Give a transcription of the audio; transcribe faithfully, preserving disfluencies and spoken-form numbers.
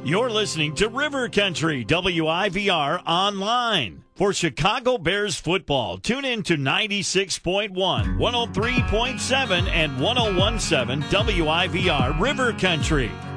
You're listening to River Country W I V R Online. For Chicago Bears football, tune in to ninety-six point one, one oh three point seven, and one oh one point seven W I V R River Country.